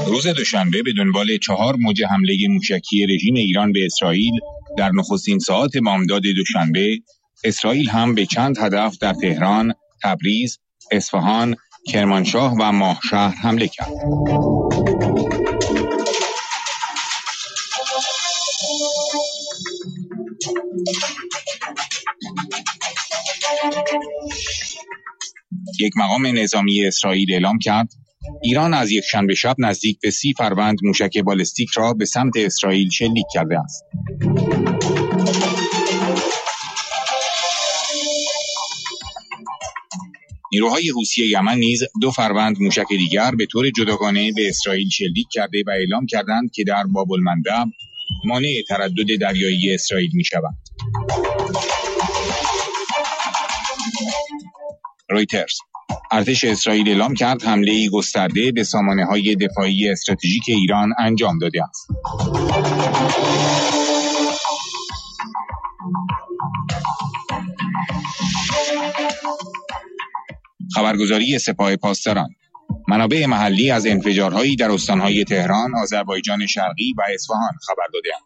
روز دوشنبه به دنبال 4 موج حمله موشکی رژیم ایران به اسرائیل در نخستین ساعات بامداد دوشنبه، اسرائیل هم به چند هدف در تهران، تبریز، اصفهان، کرمانشاه و ماهشهر حمله کرد. یک مقام نظامی اسرائیل اعلام کرد ایران از یکشنبه شب نزدیک به 30 فروند موشک بالستیک را به سمت اسرائیل شلیک کرده است. نیروهای حوثی یمن نیز 2 فروند موشک دیگر به طور جداگانه به اسرائیل شلیک کرده و اعلام کردند که در باب المندب مانع تردد دریایی اسرائیل می‌شوند. رویترز: ارتش اسرائیل اعلام کرد حمله‌ای گسترده به سامانه‌های دفاعی استراتژیک ایران انجام داده است. خبرگزاری سپاه پاسداران: منابع محلی از انفجارهایی در استانهای تهران، آذربایجان شرقی و اصفهان خبر داده‌اند.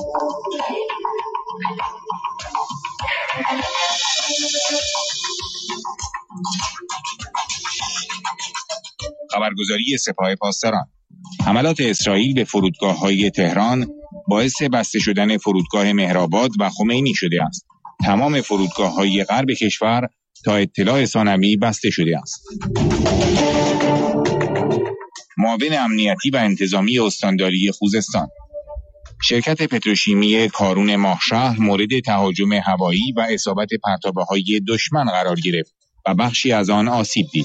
خبرگزاری سپاه پاسداران: حملات اسرائیل به فرودگاه‌های تهران باعث بسته شدن فرودگاه مهرآباد و خمینی شده است. تمام فرودگاه‌های غرب کشور تا اطلاع ثانوی بسته شده است. معاون امنیتی و انتظامی استانداری خوزستان: شرکت پتروشیمی کارون ماهشهر مورد تهاجم هوایی و اصابت پرتابه‌های دشمن قرار گرفت و بخشی از آن آسیب دید.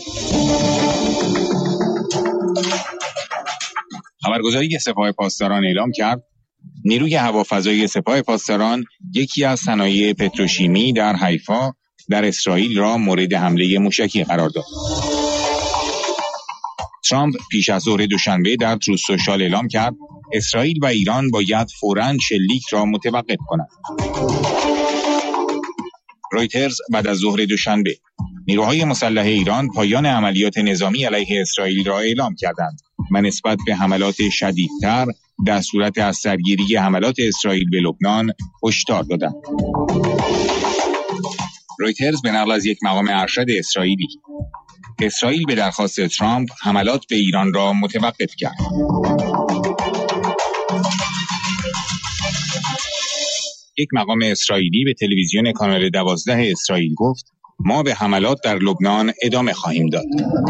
خبرگزاری سپاه پاسداران اعلام کرد نیروی هوافضای سپاه پاسداران یکی از صنایع پتروشیمی در حیفا در اسرائیل را مورد حمله موشکی قرار داد. ترامپ پیش از ظهر دوشنبه در تروث سوشال اعلام کرد اسرائیل و ایران باید فوراً شلیک را متوقف کنند. رویترز: بعد از ظهر دوشنبه نیروهای مسلح ایران پایان عملیات نظامی علیه اسرائیل را اعلام کردند و نسبت به حملات شدیدتر در صورت از سرگیری حملات اسرائیل به لبنان هشدار دادند. رویترز به نقل از یک مقام ارشد اسرائیلی: اسرائیل به درخواست ترامپ حملات به ایران را متوقف کرد. یک مقام اسرائیلی به تلویزیون کانال 12 اسرائیل گفت ما به حملات در لبنان ادامه خواهیم داد.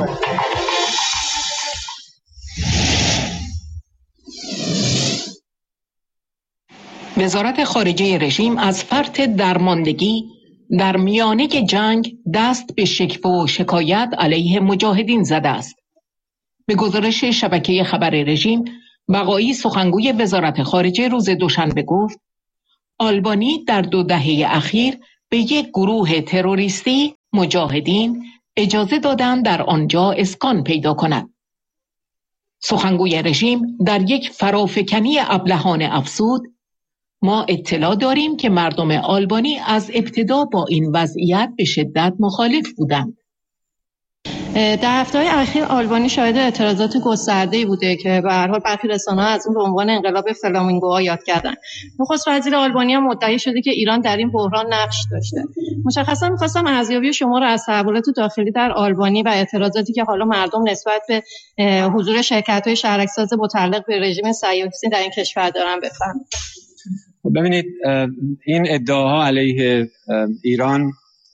وزارت خارجه رژیم از فرط درماندگی در میانه جنگ دست به شکوه و شکایت علیه مجاهدین زده است. به گزارش شبکه خبر رژیم، بقایی سخنگوی وزارت خارجه روز دوشنبه گفت آلبانی در 2 دهه اخیر به یک گروه تروریستی مجاهدین اجازه دادند در آنجا اسکان پیدا کند. سخنگوی رژیم در یک فرافکنی ابلهانه افزود ما اطلاع داریم که مردم آلبانی از ابتدا با این وضعیت به شدت مخالف بودند. در هفته‌های اخیر آلبانی شاهد اعتراضات گسترده‌ای بوده که به هر حال برخی رسانه‌ها از اون به عنوان انقلاب فلامینگوها یاد کردن. نخست وزیر آلبانی هم مدعی شده که ایران در این بحران نقش داشته. مشخصا می‌خواستم ارزیابی شما را از تحولات داخلی در آلبانی و اعتراضاتی که حالا مردم نسبت به حضور شرکت‌های شهرک‌ساز متعلق به رژیم صهیونیستی در این کشور دارن بفهمید. ببینید، این ادعاها علیه ایران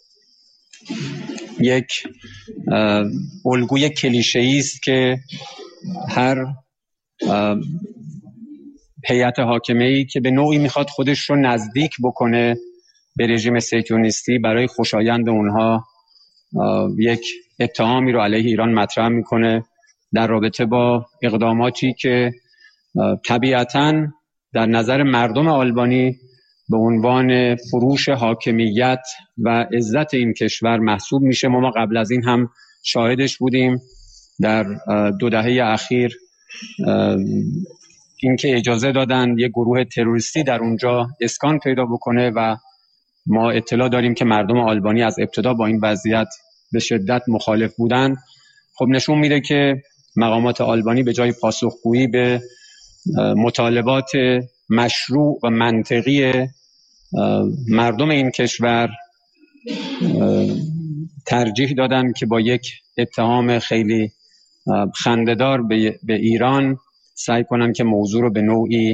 یک الگوی کلیشه‌ای است که هر هیئت حاکمه‌ای که به نوعی میخواد خودش رو نزدیک بکنه به رژیم صهیونیستی برای خوشایند اونها یک اتهامی رو علیه ایران مطرح میکنه در رابطه با اقداماتی که طبیعتاً در نظر مردم آلبانی به عنوان فروش حاکمیت و عزت این کشور محسوب میشه. ما قبل از این هم شاهدش بودیم در 2 دهه اخیر، اینکه اجازه دادن یک گروه تروریستی در اونجا اسکان پیدا بکنه و ما اطلاع داریم که مردم آلبانی از ابتدا با این وضعیت به شدت مخالف بودن. خب نشون میده که مقامات آلبانی به جای پاسخگویی به مطالبات مشروع و منطقی مردم این کشور ترجیح دادن که با یک اتهام خیلی خنده‌دار به ایران سعی کنن که موضوع رو به نوعی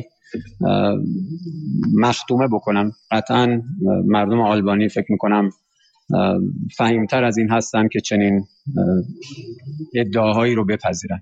مختومه بکنن. قطعا مردم آلبانی فکر میکنم فهیمتر از این هستن که چنین ادعاهایی رو بپذیرن.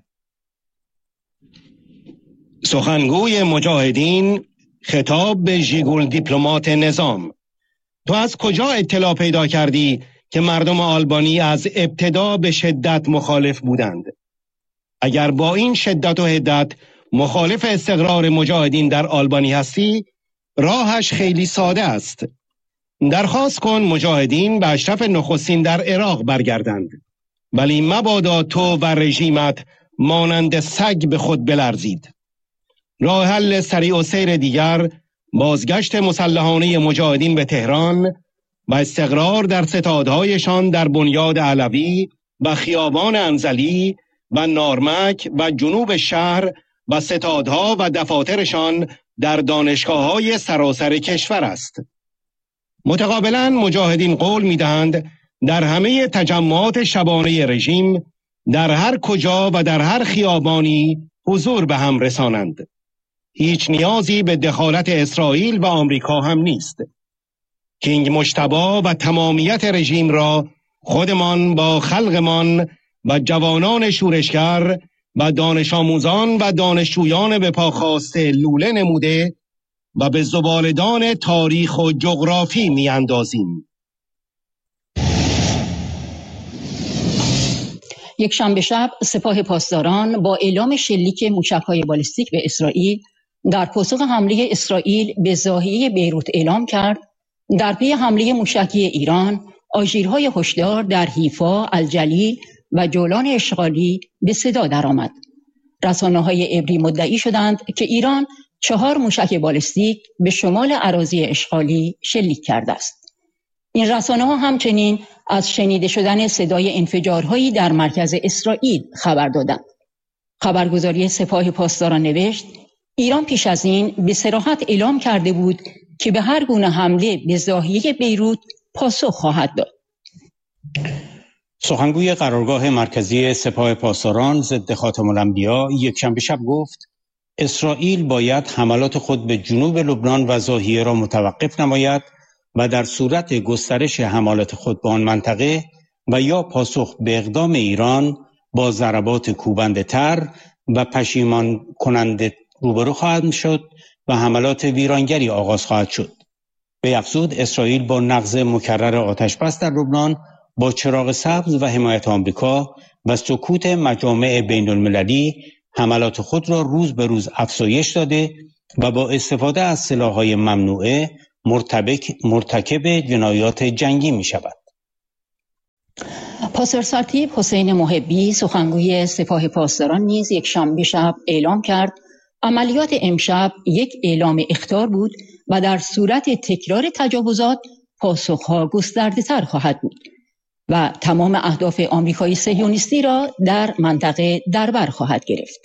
سخنگوی مجاهدین خطاب به ژیگول دیپلمات نظام: تو از کجا اطلاع پیدا کردی که مردم آلبانی از ابتدا به شدت مخالف بودند؟ اگر با این شدت و حدت مخالف استقرار مجاهدین در آلبانی هستی، راهش خیلی ساده است. درخواست کن مجاهدین به اشرف نخستین در عراق برگردند، ولی مبادا تو و رژیمت مانند سگ به خود بلرزید. راه حل سریع و سیر دیگر بازگشت مسلحانه مجاهدین به تهران و استقرار در ستادهایشان در بنیاد علوی و خیابان انزلی و نارمک و جنوب شهر و ستادها و دفاترشان در دانشگاه‌های سراسر کشور است. متقابلا مجاهدین قول می‌دهند در همه تجمعات شبانه رژیم در هر کجا و در هر خیابانی حضور به هم رسانند. هیچ نیازی به دخالت اسرائیل و آمریکا هم نیست. کینگ مجتبی و تمامیت رژیم را خودمان با خلقمان و جوانان شورشگر و دانش آموزان و دانشجویان به پا خواسته لوله نموده و به زبالدان تاریخ و جغرافی می اندازیم. یک شنبه شب سپاه پاسداران با اعلام شلیک موشک‌های بالیستیک به اسرائیل در پاسخ حمله اسرائیل به ضاحیه بیروت اعلام کرد در پی حمله موشکی ایران آژیرهای هشدار در حیفا، الجلیل و جولان اشغالی به صدا درآمد. رسانه‌های عبری مدعی شدند که ایران 4 موشک بالستیک به شمال اراضی اشغالی شلیک کرده است. این رسانه‌ها همچنین از شنیده شدن صدای انفجارهایی در مرکز اسرائیل خبر دادند. خبرگزاری سپاه پاسداران نوشت ایران پیش از این به صراحت اعلام کرده بود که به هر گونه حمله به ضاحیه بیروت پاسخ خواهد داد. سخنگوی قرارگاه مرکزی سپاه پاسداران ضد خاتم الانبیا یک شنبه شب گفت اسرائیل باید حملات خود به جنوب لبنان و ضاحیه را متوقف نماید و در صورت گسترش حملات خود به آن منطقه و یا پاسخ به اقدام ایران با ضربات کوبنده تر و پشیمان کننده روبرو خواهد شد و حملات ویرانگری آغاز خواهد شد. به افزود اسرائیل با نقض مکرر آتشبس در لبنان با چراغ سبز و حمایت آمریکا و سکوت مجامع بین المللی حملات خود را روز به روز افزایش داده و با استفاده از سلاح‌های ممنوعه مرتکب جنایات جنگی می شود. پاسرسرتیب حسین محبی سخنگوی سپاه پاسداران نیز یک شنبه شب اعلام کرد عملیات امشب یک اعلام اخطار بود و در صورت تکرار تجاوزات پاسخها گسترده‌تر خواهد بود و تمام اهداف آمریکایی صهیونیستی را در منطقه در بر خواهد گرفت.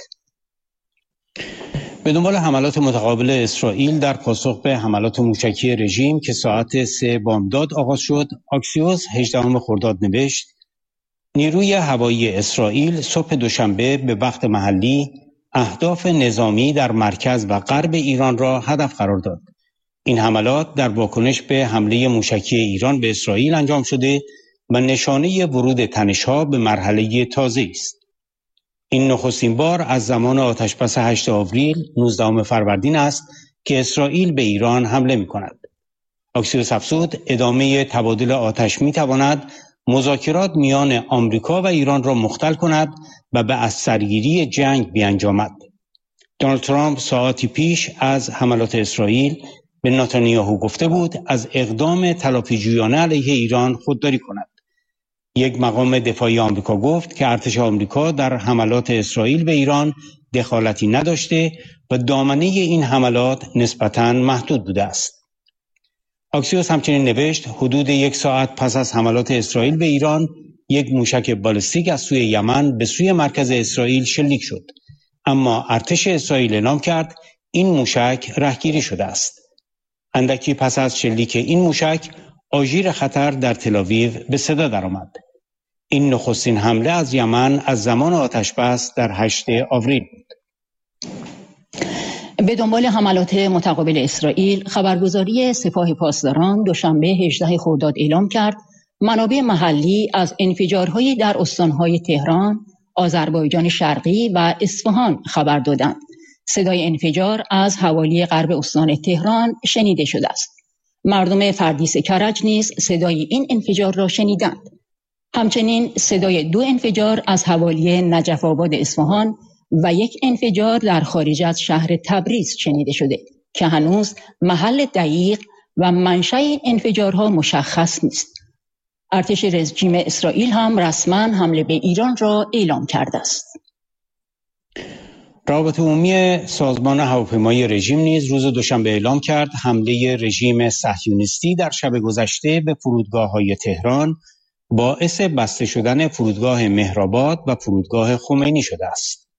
به دنبال حملات متقابل اسرائیل در پاسخ به حملات موشکی رژیم که ساعت 3 بامداد آغاز شد، آکسیوس 18 خرداد نوشت نیروی هوایی اسرائیل صبح دوشنبه به وقت محلی اهداف نظامی در مرکز و غرب ایران را هدف قرار داد. این حملات در واکنش به حمله موشکی ایران به اسرائیل انجام شده و نشانه ورود تنش‌ها به مرحله تازه است. این نخستین بار از زمان آتشبس 8 آوریل 19 فروردین است که اسرائیل به ایران حمله می‌کند. آکسیوس افزود ادامه تبادل آتش می‌تواند مذاکرات میان آمریکا و ایران را مختل کند و به از سرگیری جنگ بیانجامد. دونالد ترامپ ساعتی پیش از حملات اسرائیل به نتانیاهو گفته بود از اقدام تلافیجویانه علیه ایران خودداری کند. یک مقام دفاعی آمریکا گفت که ارتش آمریکا در حملات اسرائیل به ایران دخالتی نداشته و دامنه این حملات نسبتاً محدود بوده است. آکسیوس همچنین نوشت حدود 1 ساعت پس از حملات اسرائیل به ایران یک موشک بالستیک از سوی یمن به سوی مرکز اسرائیل شلیک شد، اما ارتش اسرائیل اعلام کرد این موشک رهگیری شده است. اندکی پس از شلیک این موشک، آژیر خطر در تل‌آویو به صدا درآمد. این نخستین حمله از یمن از زمان آتش‌بس در 8 آوریل بود. به دنبال حملات متقابل اسرائیل، خبرگزاری سپاه پاسداران دوشنبه 18 خرداد اعلام کرد منابع محلی از انفجارهایی در استانهای تهران، آذربایجان شرقی و اصفهان خبر دادند. صدای انفجار از حوالی غرب استان تهران شنیده شده است. مردم فردیس کرج نیز صدای این انفجار را شنیدند. همچنین صدای 2 انفجار از حوالی نجف آباد اصفهان و 1 انفجار در خارج از شهر تبریز شنیده شده که هنوز محل دقیق و منشأ این انفجارها مشخص نیست. ارتش رژیم اسرائیل هم رسما حمله به ایران را اعلام کرده است. روابط عمومی سازمان هواپیمایی رژیم نیز روز دوشنبه اعلام کرد حمله رژیم صهیونیستی در شب گذشته به فرودگاه‌های تهران باعث بسته شدن فرودگاه مهرآباد و فرودگاه خمینی شده است.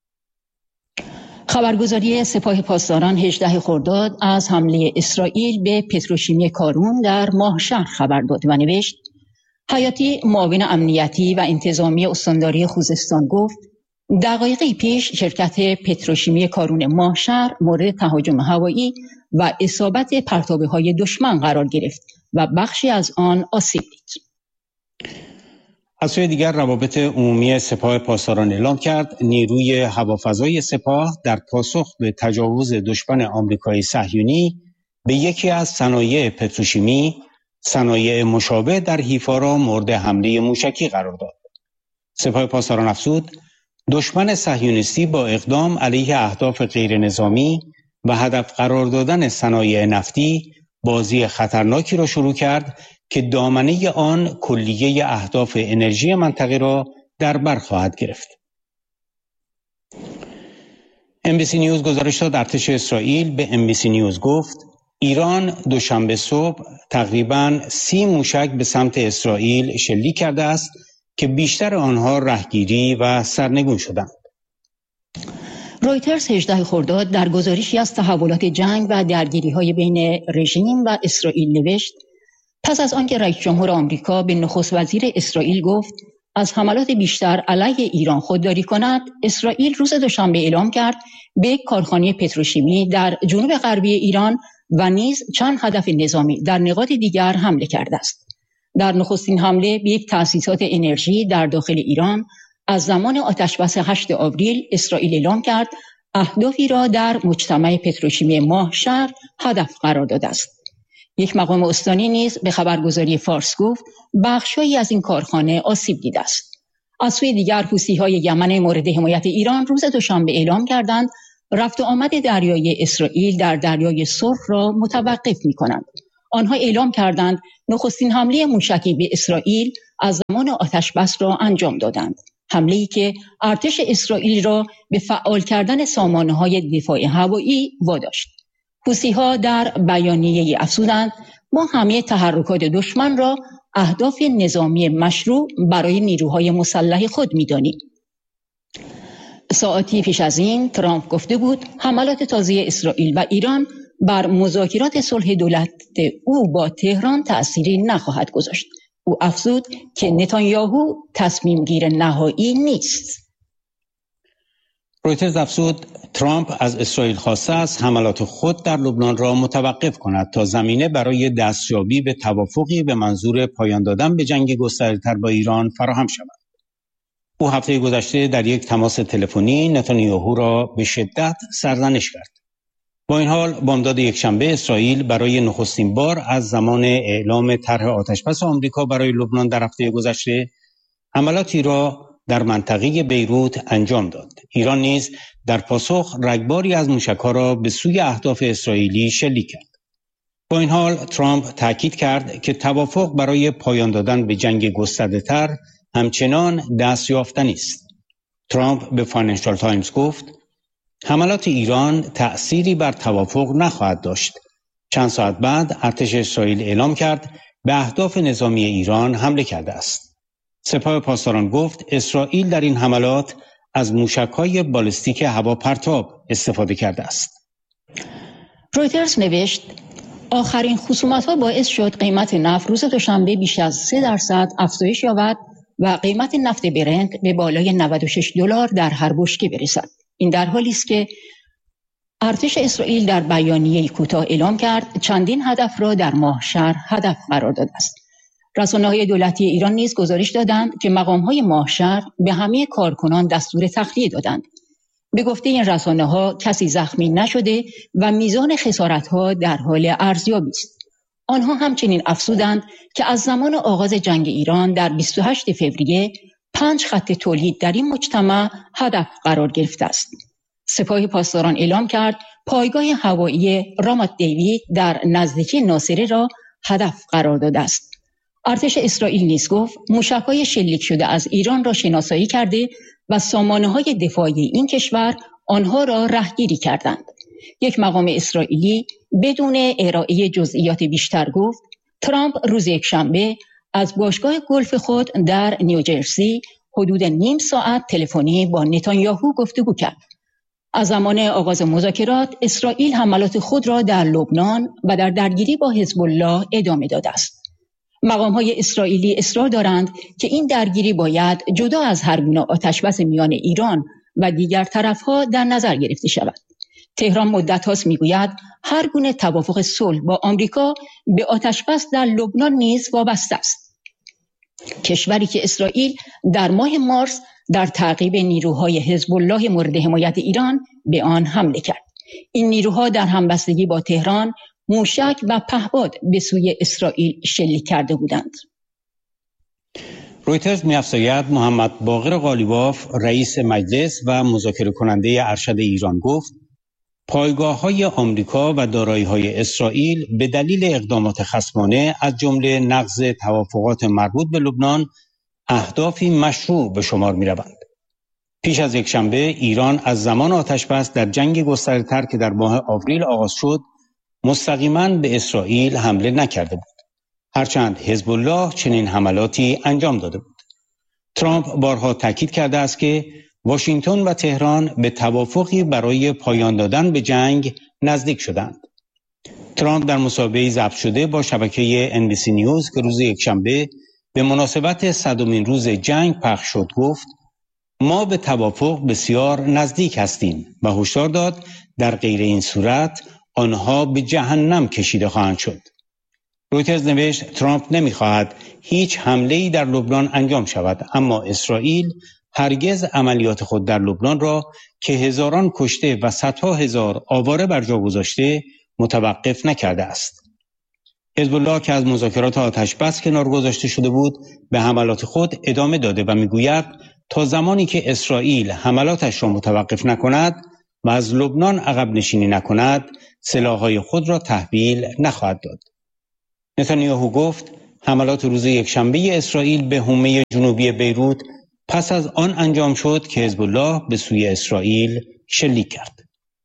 خبرگزاری سپاه پاسداران 18 خرداد از حمله اسرائیل به پتروشیمی کارون در ماهشهر خبر داد و نوشت: حیاتی معاون امنیتی و انتظامی استانداری خوزستان گفت دقایقی پیش شرکت پتروشیمی کارون ماهشهر مورد تهاجم هوایی و اصابت پرتابه‌های دشمن قرار گرفت و بخشی از آن آسیب دید. از سوی دیگر روابط عمومی سپاه پاسداران اعلام کرد نیروی هوافضای سپاه در پاسخ به تجاوز دشمن آمریکایی صهیونی به یکی از صنایع پتروشیمی، صنایع مشابه در حیفا را مورد حمله موشکی قرار داد. سپاه پاسداران افزود دشمن صهیونیستی با اقدام علیه اهداف غیر نظامی و هدف قرار دادن صنایع نفتی بازی خطرناکی را شروع کرد که دامنه آن کلیه اهداف انرژی منطقه را در بر خواهد گرفت. NBC نیوز گزارش داد ارتش اسرائیل به NBC نیوز گفت ایران دوشنبه صبح تقریباً 30 موشک به سمت اسرائیل شلیک کرده است که بیشتر آنها رهگیری و سرنگون شدند. رویترز 18 خرداد در گزارشی از تحولات جنگ و درگیری‌های بین رژیم و اسرائیل نوشت: پس از آنکه رئیس جمهور آمریکا به نخست وزیر اسرائیل گفت از حملات بیشتر علیه ایران خودداری کند، اسرائیل روز دوشنبه اعلام کرد به یک کارخانه پتروشیمی در جنوب غربی ایران و نیز چند هدف نظامی در نقاط دیگر حمله کرده است. در نخستین حمله به یک تأسیسات انرژی در داخل ایران از زمان آتشبس 8 آوریل اسرائیل اعلام کرد اهدافی را در مجتمع پتروشیمی ماهشهر هدف قرار داده است. یک مقام استانی نیز به خبرگزاری فارس گفت بخش‌هایی از این کارخانه آسیب دیده است. از سوی دیگر حوثی‌های یمن مورد حمایت ایران روز دوشنبه اعلام کردند رفت و آمد دریایی اسرائیل در دریای سرخ را متوقف می‌کنند. آنها اعلام کردند نخستین حمله موشکی به اسرائیل از زمان آتشبس را انجام دادند. حمله‌ای که ارتش اسرائیل را به فعال کردن سامانه‌های دفاع هوایی واداشت. حوثی‌ها در بیانیه‌ای افزودند ما همه تحرکات دشمن را اهداف نظامی مشروع برای نیروهای مسلح خود می‌دانیم. ساعاتی پیش از این ترامپ گفته بود حملات تازه اسرائیل و ایران بر مذاکرات صلح دولت او با تهران تأثیری نخواهد گذاشت. او افزود که نتانیاهو تصمیم گیر نهایی نیست. رویترز افزود ترامپ از اسرائیل خواسته است حملات خود در لبنان را متوقف کند تا زمینه برای دستیابی به توافقی به منظور پایان دادن به جنگ گسترده‌تر با ایران فراهم شود. او هفته گذشته در یک تماس تلفنی نتانیاهو را به شدت سرزنش کرد. با این حال بامداد یکشنبه اسرائیل برای نخستین بار از زمان اعلام طرح آتشبس آمریکا برای لبنان در هفته گذشته حملاتی را در منطقه بیروت انجام داد. ایران نیز در پاسخ رگباری از موشک‌ها را به سوی اهداف اسرائیلی شلیک کرد. با این حال ترامپ تاکید کرد که توافق برای پایان دادن به جنگ گسترده‌تر همچنان دست یافتنی است. ترامپ به فاینانشال تایمز گفت حملات ایران تأثیری بر توافق نخواهد داشت. چند ساعت بعد ارتش اسرائیل اعلام کرد به اهداف نظامی ایران حمله کرده است. سپاه پاسداران گفت اسرائیل در این حملات از موشک‌های بالستیک هواپرتاب استفاده کرده است. رویترز نوشت آخرین خصومت‌ها باعث شد قیمت نفت روز دوشنبه بیش از 3% افزایش یابد و قیمت نفت برنت به بالای $96 در هر بشکه برسد. این در حالی است که ارتش اسرائیل در بیانیه‌ای کوتاه اعلام کرد چندین هدف را در ماهشهر هدف قرار داده است. رسانه‌های دولتی ایران نیز گزارش دادند که مقام‌های ماهشهر به همه کارکنان دستور تخلیه دادند. به گفته این رسانه‌ها کسی زخمی نشده و میزان خسارت‌ها در حال ارزیابی است. آنها همچنین افزودند که از زمان آغاز جنگ ایران در 28 فوریه 5 خط تولید در این مجتمع هدف قرار گرفته است. سپاه پاسداران اعلام کرد پایگاه هوایی رامات دیوید در نزدیکی ناصره را هدف قرار داده است. ارتش اسرائیل نیز گفت موشک‌های شلیک شده از ایران را شناسایی کرده و سامانه‌های دفاعی این کشور آنها را رهگیری کردند. یک مقام اسرائیلی بدون ارائه جزئیات بیشتر گفت ترامپ روز یکشنبه از باشگاه گلف خود در نیوجرسی حدود نیم ساعت تلفنی با نتانیاهو گفتگو کرد. از زمان آغاز مذاکرات اسرائیل حملات خود را در لبنان و در درگیری با حزب الله ادامه داده است. مقام‌های اسرائیلی اصرار دارند که این درگیری باید جدا از هر گونه آتشبس میان ایران و دیگر طرف‌ها در نظر گرفته شود. تهران مدت‌هاست می‌گوید هر گونه توافق صلح با آمریکا به آتشبس در لبنان نیز وابسته است. کشوری که اسرائیل در ماه مارس در تعقیب نیروهای حزب الله مورد حمایت ایران به آن حمله کرد. این نیروها در همبستگی با تهران موشک و پهپاد به سوی اسرائیل شلیک کرده بودند. رویترز می‌افزاید محمد باقر قالیباف رئیس مجلس و مذاکره کننده ارشد ایران گفت پایگاه‌های آمریکا و دارایی‌های اسرائیل به دلیل اقدامات خصمانه از جمله نقض توافقات مربوط به لبنان اهدافی مشروع به شمار می‌روند. پیش از یکشنبه ایران از زمان آتشبس در جنگ گسترده‌تر که در ماه آوریل آغاز شد مستقیما به اسرائیل حمله نکرده بود. هرچند حزب الله چنین حملاتی انجام داده بود. ترامپ بارها تاکید کرده است که واشنگتن و تهران به توافقی برای پایان دادن به جنگ نزدیک شدند. ترامپ در مصاحبه‌ای ضبط شده با شبکه NBC نیوز که روز یکشنبه به مناسبت 100مین روز جنگ پخش شد گفت ما به توافق بسیار نزدیک هستیم و هشدار داد در غیر این صورت آنها به جهنم کشیده خواهند شد. رویترز نوشت ترامپ نمی‌خواهد هیچ حمله‌ای در لبنان انجام شود، اما اسرائیل هرگز عملیات خود در لبنان را که هزاران کشته و صدها هزار آواره بر جا گذاشته متوقف نکرده است. حزب الله که از مذاکرات آتشبس کنار گذاشته شده بود به حملات خود ادامه داده و میگوید تا زمانی که اسرائیل حملاتش را متوقف نکند و از لبنان عقب نشینی نکند سلاح‌های خود را تحویل نخواهد داد. نتانیاهو گفت حملات روز یکشنبه اسرائیل به حومه جنوبی بیروت پس از آن انجام شد که حزب الله به سوی اسرائیل شلیک کرد.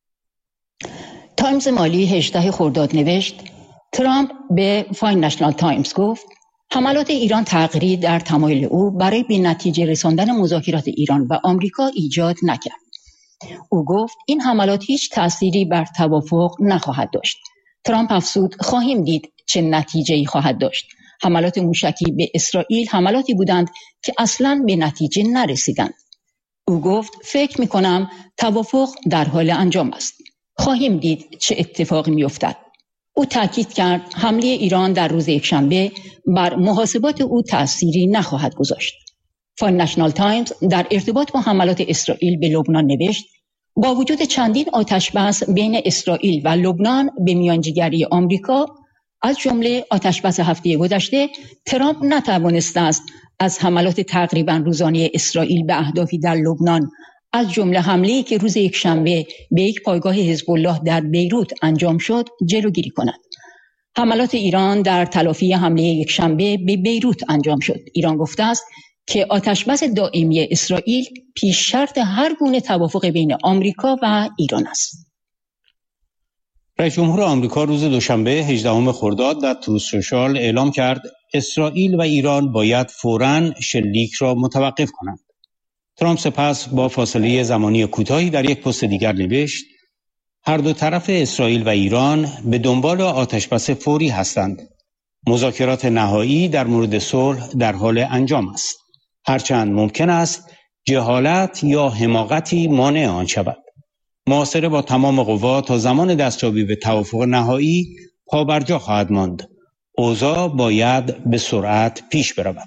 تایمز مالی 18 خرداد نوشت ترامپ به فاینانشال تایمز گفت حملات ایران تغییری در تمایل او برای به نتیجه رساندن مذاکرات ایران و آمریکا ایجاد نکرد. او گفت این حملات هیچ تأثیری بر توافق نخواهد داشت. ترامپ افزود خواهیم دید چه نتیجه‌ای خواهد داشت. حملات موشکی به اسرائیل حملاتی بودند که اصلاً به نتیجه نرسیدند. او گفت فکر می‌کنم توافق در حال انجام است. خواهیم دید چه اتفاقی می‌افتد. او تاکید کرد حمله ایران در روز یکشنبه بر محاسبات او تأثیری نخواهد گذاشت. فاینانشال تایمز در ارتباط با حملات اسرائیل به لبنان نوشت با وجود چندین آتشبس بین اسرائیل و لبنان به میانجیگری آمریکا از جمله آتشبس هفته گذشته ترامپ نتوانسته است از حملات تقریبا روزانه اسرائیل به اهدافی در لبنان از جمله حمله‌ای که روز یکشنبه به یک پایگاه حزب الله در بیروت انجام شد جلوگیری کند. حملات ایران در تلافی حمله یکشنبه به بیروت انجام شد. ایران گفته است که آتشبس دائمی اسرائیل پیش شرط هر گونه توافق بین آمریکا و ایران است. رئیس جمهور آمریکا روز دوشنبه 18 خرداد در تروث سوشال اعلام کرد اسرائیل و ایران باید فوراً شلیک را متوقف کنند. ترامپ سپس با فاصله زمانی کوتاهی در یک پست دیگر نوشت هر دو طرف اسرائیل و ایران به دنبال آتشبس فوری هستند. مذاکرات نهایی در مورد صلح در حال انجام است. هرچند ممکن است جهالت یا حماقتی مانع آن شود. محاصره با تمام قوا تا زمان دستیابی به توافق نهایی پابرجا خواهد ماند. اوضاع باید به سرعت پیش برود.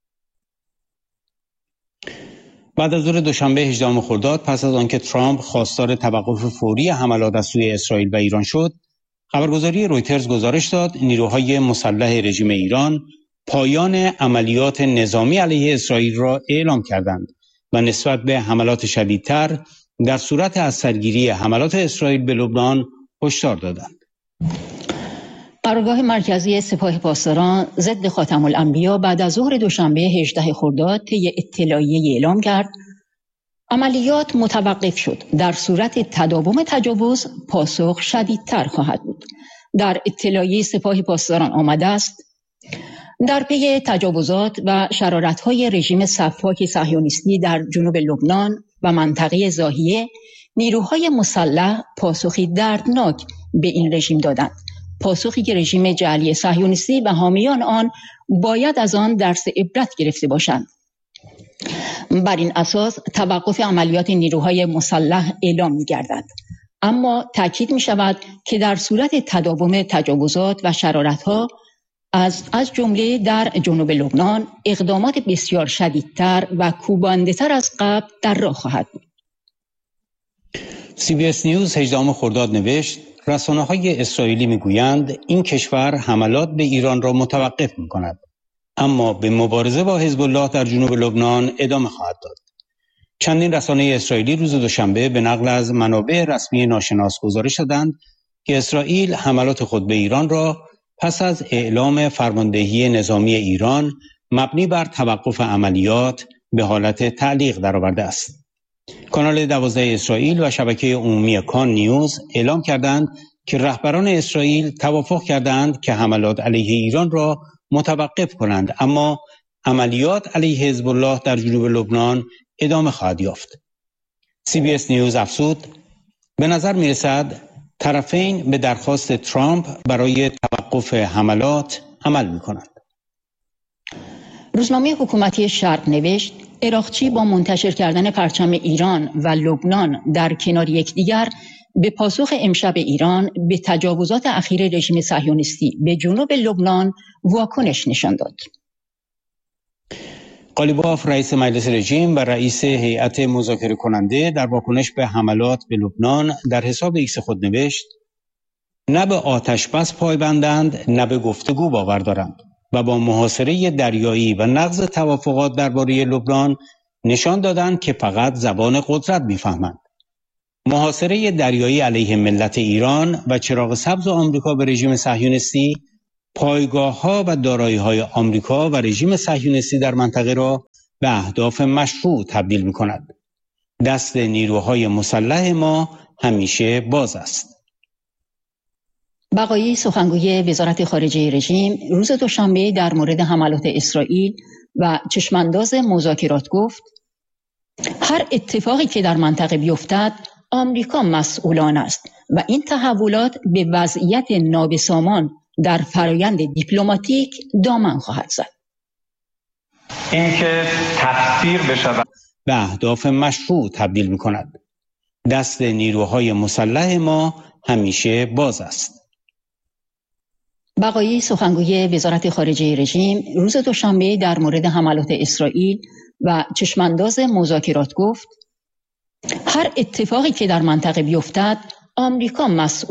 بعد از ظهر دوشنبه 18 خرداد پس از آنکه ترامپ خواستار توقف فوری حملات از سوی اسرائیل و ایران شد، خبرگزاری رویترز گزارش داد نیروهای مسلح رژیم ایران پایان عملیات نظامی علیه اسرائیل را اعلام کردند و نسبت به حملات شدیدتر در صورت از سرگیری حملات اسرائیل به لبنان هشدار دادند. قرارگاه مرکزی سپاه پاسداران ضد خاتم الانبیا بعد از ظهر دوشنبه 18 خرداد طی اطلاعیه‌ای اعلام کرد عملیات متوقف شد. در صورت تداوم تجاوز پاسخ شدیدتر خواهد بود. در اطلاعیه سپاه پاسداران آمده است در پی تجاوزات و شرارت‌های رژیم سفاک صهیونیستی در جنوب لبنان و منطقه ضاحیه نیروهای مسلح پاسخی دردناک به این رژیم دادند. پاسخی که رژیم جعلی صهیونیستی و حامیان آن باید از آن درس عبرت گرفته باشند. بر این اساس توقف عملیات نیروهای مسلح اعلام می‌گردد. اما تأکید می‌شود که در صورت تداوم تجاوزات و شرارت‌ها از جمله در جنوب لبنان اقدامات بسیار شدیدتر و کوبنده‌تر از قبل در راه خواهد بود. CBS نیوز 18 خرداد نوشت رسانه‌های اسرائیلی می‌گویند این کشور حملات به ایران را متوقف می‌کند، اما به مبارزه با حزب الله در جنوب لبنان ادامه خواهد داد. چندین رسانه اسرائیلی روز دوشنبه به نقل از منابع رسمی ناشناس گزارش دادند که اسرائیل حملات خود به ایران را پس از اعلام فرماندهی نظامی ایران مبنی بر توقف عملیات به حالت تعلیق درآورده است. کانال 12 اسرائیل و شبکه عمومی کان نیوز اعلام کردند که رهبران اسرائیل توافق کردند که حملات علیه ایران را متوقف کنند، اما عملیات علیه حزب الله در جنوب لبنان ادامه خواهد یافت. CBS نیوز افزود به نظر می‌رسد طرفین به درخواست ترامپ برای توقف حملات عمل می‌کنند. روزنامه حکومتی شرق نوشت عراقچی با منتشر کردن پرچم ایران و لبنان در کنار یکدیگر به پاسخ امشب ایران به تجاوزات اخیر رژیم صهیونیستی به جنوب لبنان واکنش نشان داد. قالیباف رئیس مجلس رژیم و رئیس هیئت مذاکره کننده در واکنش به حملات به لبنان در حساب ایکس خود نوشت نه به آتش بس پایبندند نه به گفتگو باور دارند و با محاصره دریایی و نقض توافقات درباره لبنان نشان دادند که فقط زبان قدرت می‌فهمند. محاصره دریایی علیه ملت ایران و چراغ سبز آمریکا به رژیم صهیونیستی پایگاه‌ها و دارایی‌های آمریکا و رژیم صهیونیستی در منطقه را به اهداف مشروع تبدیل می‌کند. دست نیروهای مسلح ما همیشه باز است. بقایی سخنگوی وزارت خارجه رژیم روز دوشنبه در مورد حملات اسرائیل و چشمانداز مذاکرات گفت هر اتفاقی که در منطقه بیفتد آمریکا مسئولان است و این تحولات به وضعیت نابسامان در فرایند دیپلماتیک دامن خواهد زد. اینکه تفسیر بشود به اهداف مشروع تبدیل می‌کند. دست نیروهای مسلح ما همیشه باز است. بقایی سخنگوی وزارت خارجه رژیم روز دوشنبه در مورد حملات اسرائیل و چشمانداز مذاکرات گفت هر اتفاقی که در منطقه بیفتد آمریکا مسئول